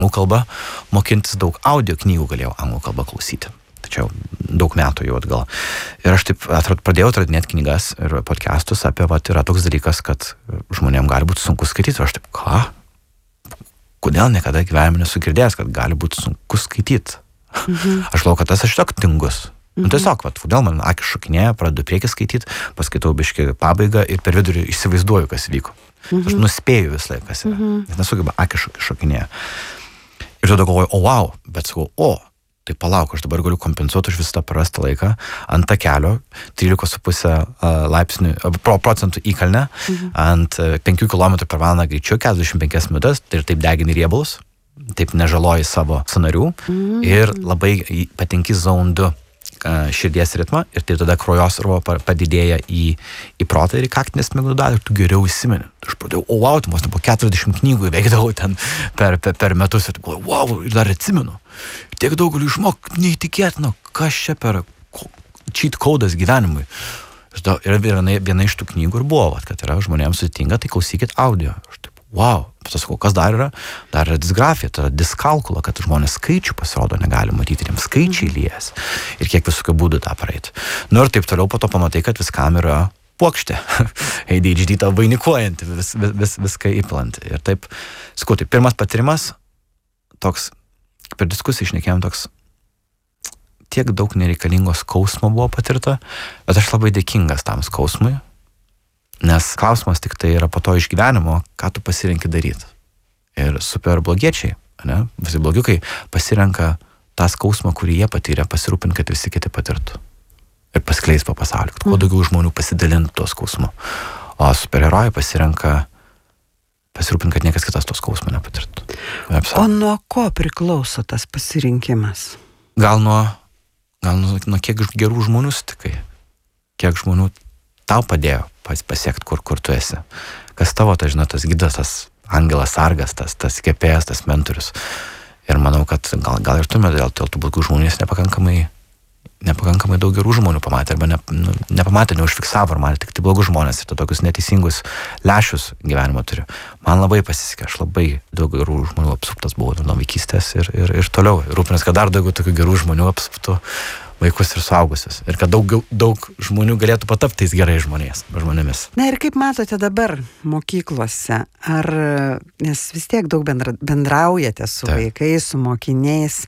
anglų kalbą mokintis, daug audio knygų galėjau anglų kalbą klausyti. Tačiau daug metų jau atgal. Ir aš taip pradėjau atradinėti knygas ir podcastus apie, yra toks dalykas, kad žmonėm gali būti sunku skaityti. Aš taip, ką? Kodėl niekada gyvenime nesu girdėjęs, kad gali būti sunku skaityti? Aš galvoju, kad aš tiesiog tingus. Tiesiog, kodėl man akis šokinėja, pradedu priekį skaityti, paskaitau biškį pabaigą ir per vidurį įsivaizduoju, kas vyko. Aš nuspėju visą laiką, kas yra. Nes nesugeba akis šokinėja. Ir tada galvoju, wow, bet sakau, tai palauk, aš dabar galiu kompensuoti už visą tą prarastą laiką ant takelio 13,5 procentų įkalne, ant 5 km per valandą greičiu, 45 minutės, ir taip degini riebalus, taip nežaloji savo sąnarių ir labai patenki zone 2 širdies ritmą ir tai tada kraujosruva padidėja į protą ir į kaktinę smegenų dalį ir tu geriau įsimeni. Aš pradėjau, tai vos ne po 40 knygų įveikdavau ten per metus ir ir dar atsimenu. Tiek daug galiu išmokti, neįtikėtina, kas čia per cheat codas gyvenimui. Ir viena iš tų knygų ir buvo, kad yra žmonėms sudėtinga, tai klausykit audio. Aš taip, pasakau, kas dar yra? Dar yra disgrafija, tai yra diskalkula, kad žmonės skaičių pasirodo negali matyti, jiems skaičiai lies. Ir kiek visokių būdų tą praeiti. Ir taip toliau po to pamatai, kad viskam yra puokštė. ADHD tą vainikuojanti, viską įplanti. Ir taip, sakau, tai pirmas patyrimas, toks, per diskusiją išnekėjom toks, tiek daug nereikalingo skausmo buvo patirta, bet aš labai dėkingas tam skausmui, nes klausimas tik tai yra po to išgyvenimo, ką tu pasirenki daryti. Ir super blogiečiai, visi blogiukai pasirenka tą skausmą, kurį jie patyrė, pasirūpint, kad visi kiti patirtų. Ir paskleis po pasaulį, kad kuo daugiau žmonių pasidalintų to skausmu. O superherojai pasirenka pasirūpint, kad niekas kitas to skausmo nepatirtų. O nuo ko priklauso tas pasirinkimas? Gal nuo kiek gerų žmonių sutikai, kiek žmonių tau padėjo pasiekti, kur tu esi. Kas tavo, tas gidas, tas angelas sargas, tas kepėjas, tas mentorius. Ir manau, kad gal ir tuomet dėl tų blogų žmonių nepakankamai daug gerų žmonių pamatė, arba nepamatė, neužfiksavo, ar matė tik tai blogus žmonės ir tokius neteisingus lęšius gyvenimo turiu. Man labai pasisekė, aš labai daug gerų žmonių apsuptas buvau nuo vaikystės ir toliau. Rūpinęs, kad dar daugiau tokių gerų žmonių apsuptų vaikus ir suaugusius. Ir kad daug žmonių galėtų patapti tais gerais žmonėmis. Na ir kaip matote dabar mokyklose? Nes vis tiek daug bendraujate su vaikais, su mokiniais.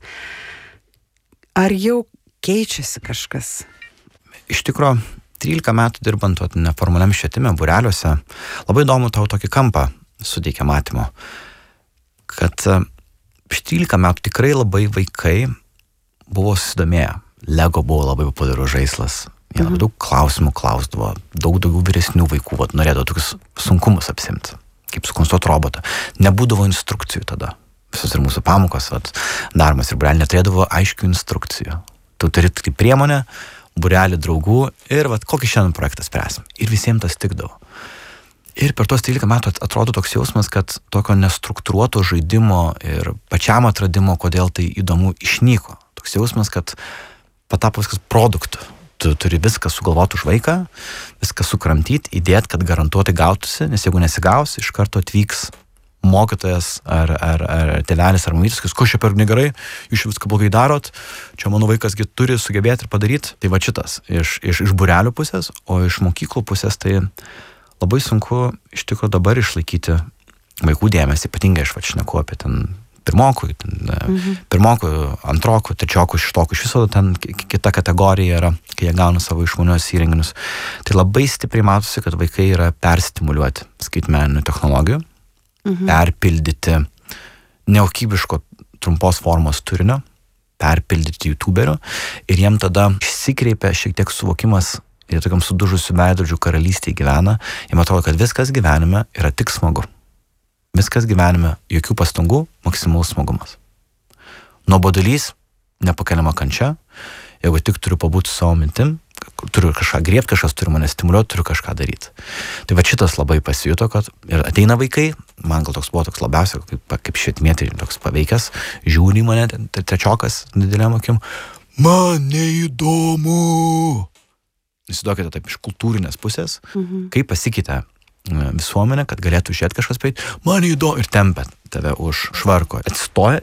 Ar jau keičiasi kažkas? Iš tikro, 13 metų dirbant neformaliam švietime, būreliuose, labai įdomu tau tokį kampą suteikia matymo. Kad 13 metų tikrai labai vaikai buvo susidomėję. Lego buvo labai populiarus žaislas. Jie labai daug klausimų klausdavo, daug daugiau vyresnių vaikų, norėdavo tokius sunkumus apsimti, kaip sukonstruoti robotą. Nebūdavo instrukcijų tada. Visos ir mūsų pamokos, daromas ir būrelį neturėdavo aiškių instrukcijų. Tu turi tik priemonę, būrelį draugų ir kokį šiandien projektą spręsim. Ir visiems tas tikdavo. Ir per tos 13 metų atrodo toks jausmas, kad tokio nestruktūruoto žaidimo ir pačiam atradimo, kodėl tai įdomu, išnyko. Toks jausmas, kad patapo viskas produktu. Tu turi viską sugalvoti už vaiką, viską sukramtyti, įdėti, kad garantuotai gautųsi, nes jeigu nesigaus, iš karto atvyks mokytojas ar tėvelis ar mamytis, ko čia per negerai, jūs viską blogai darot, čia mano vaikasgi turi sugebėti ir padaryti. Tai šitas iš būrelių pusės, o iš mokyklų pusės tai labai sunku iš tikrųjų dabar išlaikyti vaikų dėmesį, ypatingai aš šneku apie ten pirmokų, antrokų, trečiokų, šeštokų, iš viso ten kita kategorija yra, kai jie gauna savo išmaniuosius įrenginius. Tai labai stipriai matosi, kad vaikai yra perstimuliuoti skaitmeninių technologijų, perpildyti nekokybiško trumpos formos turinio, perpildyti youtuberių ir jiem tada išsikreipia šiek tiek suvokimas ir tokiam sudužusių veidrodžių karalystėje gyvena. Jiem atrodo, kad viskas gyvenime yra tik smagu. Viskas gyvenime, jokių pastangų, maksimalus smagumas. Nuobodulys, nepakeliama kančia, jeigu tik turiu pabūti su savo mintim, turiu kažką griebti, kažkas turi mane stimuliuoti, turiu kažką daryti. Tai šitas labai pasijuto, kad ir ateina vaikai, man gal toks buvo toks labiausiai, kaip švietmėtai toks paveikęs, žiūri į mane, trečiokas, didelėm akim, man neįdomu. Įsivaizduokite taip iš kultūrinės pusės, kaip pasikeitė visuomenė, kad galėtų žiūrėti kažkas paeit, man įdomu ir tempia tave už švarko. Atsistoja